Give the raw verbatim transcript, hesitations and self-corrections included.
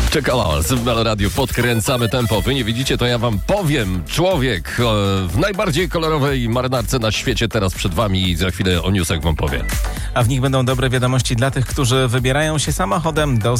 Czekała w Meloradiu, podkręcamy tempo. Wy nie widzicie, to ja wam powiem. Człowiek e, w najbardziej kolorowej marynarce na świecie teraz przed wami i za chwilę o newsach wam powiem. A w nich będą dobre wiadomości dla tych, którzy wybierają się samochodem do